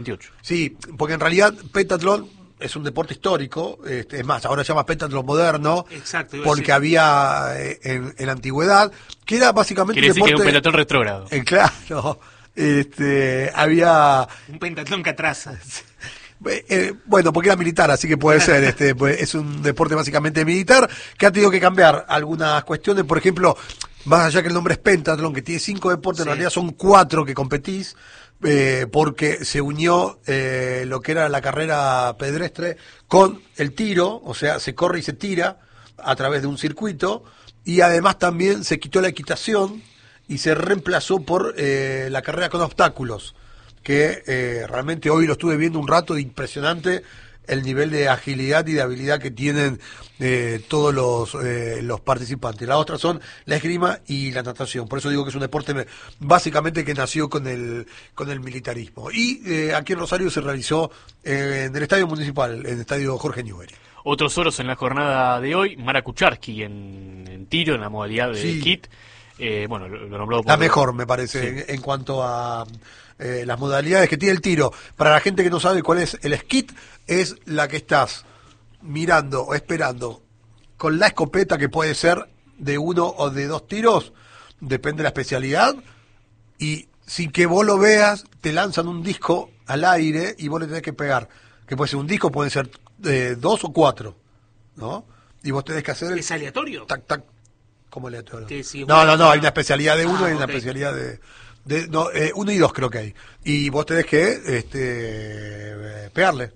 28. Sí, porque en realidad pentatlón es un deporte histórico, es más, ahora se llama pentatlón moderno. Exacto, porque había en la antigüedad, que era básicamente Quiere un decir deporte... que era un pentatlón retrógrado. Claro, había... Un pentatlón que atrasa. Bueno, porque era militar, así que puede ser, pues, es un deporte básicamente militar, que ha tenido que cambiar algunas cuestiones, por ejemplo, más allá que el nombre es pentatlón, que tiene 5 deportes, Sí. en realidad son 4 que competís, porque se unió lo que era la carrera pedestre con el tiro, o sea, se corre y se tira a través de un circuito, y además también se quitó la equitación y se reemplazó por la carrera con obstáculos, que realmente hoy lo estuve viendo un rato, impresionante el nivel de agilidad y de habilidad que tienen todos los participantes. Las otras son la esgrima y la natación. Por eso digo que es un deporte básicamente que nació con el militarismo. Y aquí en Rosario se realizó en el Estadio Municipal, en el Estadio Jorge Newbery. Otros oros en la jornada de hoy, Mara Kucharski en tiro, en la modalidad de Sí. kit. Bueno, lo nombró por... La mejor, me parece, Sí. en cuanto a las modalidades que tiene el tiro. Para la gente que no sabe cuál es el skit, es la que estás mirando o esperando con la escopeta, que puede ser de 1 o de 2 tiros, depende de la especialidad, y sin que vos lo veas, te lanzan un disco al aire y vos le tenés que pegar. Que puede ser un disco, pueden ser 2 o 4, ¿no? Y vos tenés que hacer el ¿Es aleatorio? tac, tac. ¿Cómo aleatorio? Que si No, vos- hay una especialidad de 1 y una ok. especialidad de 1 y 2 creo que hay. Y vos tenés que pegarle.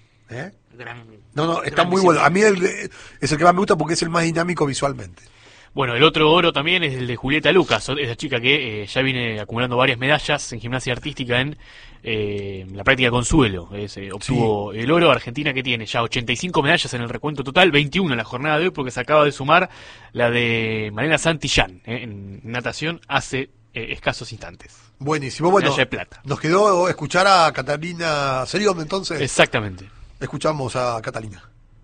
Está gran muy bueno. disciplina. A mí es el que más me gusta porque es el más dinámico visualmente. Bueno, el otro oro también es el de Julieta Lucas, esa chica que ya viene acumulando varias medallas en gimnasia artística en la práctica consuelo. Obtuvo el oro. Argentina, que tiene ya 85 medallas en el recuento total, 21 en la jornada de hoy, porque se acaba de sumar la de Malena Santillán en natación hace escasos instantes. Buenísimo. Bueno, Medalla de plata. nos quedó escuchar a Catalina Serión, entonces. Exactamente. Escuchamos a Catalina.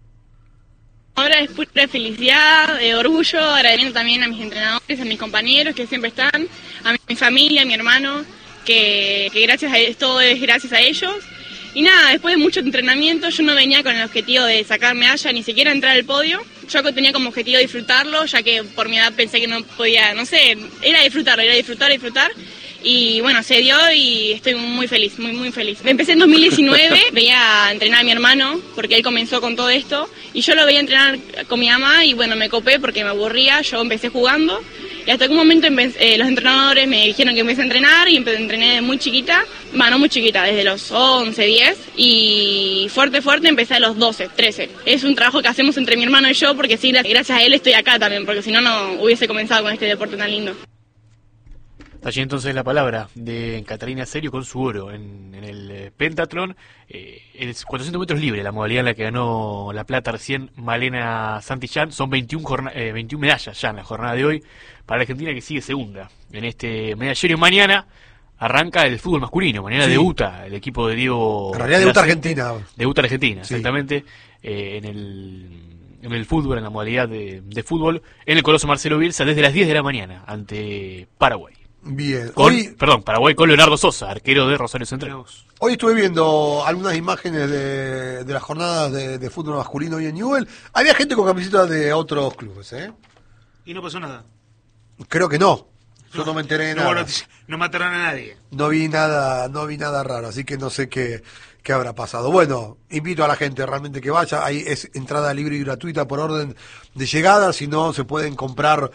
Ahora es pura felicidad, orgullo, agradecimiento también a mis entrenadores, a mis compañeros que siempre están, a mi familia, a mi hermano, que gracias a todo es gracias a ellos. Y nada, después de mucho entrenamiento yo no venía con el objetivo de sacar medalla, ni siquiera entrar al podio. Yo tenía como objetivo disfrutarlo, ya que por mi edad pensé que no podía, no sé, era disfrutarlo, era disfrutar. Y bueno, se dio y estoy muy feliz, muy feliz. Empecé en 2019, veía entrenar a mi hermano, porque él comenzó con todo esto, y yo lo veía entrenar con mi mamá y bueno, me copé porque me aburría, yo empecé jugando, y hasta que un momento los entrenadores me dijeron que empecé a entrenar, y entrené desde muy chiquita, no muy chiquita, desde los 11, 10, y fuerte empecé a los 12, 13. Es un trabajo que hacemos entre mi hermano y yo, porque sí, gracias a él estoy acá también, porque si no, no hubiese comenzado con este deporte tan lindo. Allí entonces la palabra de Catalina Serio con su oro en el pentatlón. El 400 metros libre, la modalidad en la que ganó la plata recién Malena Santillán. Son 21 medallas ya en la jornada de hoy para la Argentina, que sigue segunda en este medallero. Mañana arranca el fútbol masculino. Mañana debuta el equipo de Diego. En realidad debuta Argentina. Debuta Argentina, Sí. exactamente. En el fútbol, en la modalidad de fútbol, en el Coloso Marcelo Bielsa, desde las 10 de la mañana ante Paraguay. Bien. Paraguay con Leonardo Sosa, arquero de Rosario Central. Hoy estuve viendo algunas imágenes de las jornadas de fútbol masculino hoy en Newell. Había gente con camisetas de otros clubes, ¿eh? Y no pasó nada. Creo que no. Yo no me enteré de nada. No mataron a nadie. No vi nada raro, así que no sé qué habrá pasado. Bueno, invito a la gente realmente que vaya. Ahí es entrada libre y gratuita por orden de llegada. Si no, se pueden comprar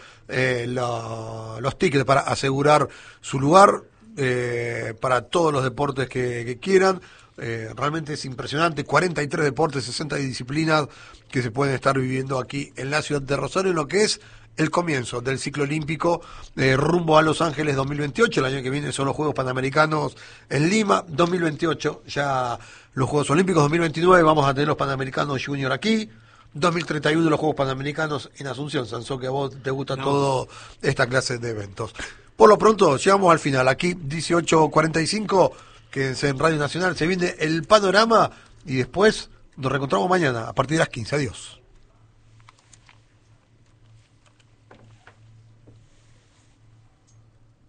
los tickets para asegurar su lugar para todos los deportes que quieran. Realmente es impresionante. 43 deportes, 60 disciplinas que se pueden estar viviendo aquí en la ciudad de Rosario, en lo que es el comienzo del ciclo olímpico rumbo a Los Ángeles 2028. El año que viene son los Juegos Panamericanos en Lima. 2028 ya los Juegos Olímpicos. 2029 vamos a tener los Panamericanos Junior aquí. 2031 los Juegos Panamericanos en Asunción. Sansó, que a vos te gusta todo esta clase de eventos. Por lo pronto llegamos al final. Aquí 18:45, quédense en Radio Nacional. Se viene el panorama y después nos reencontramos mañana a partir de las 15. Adiós.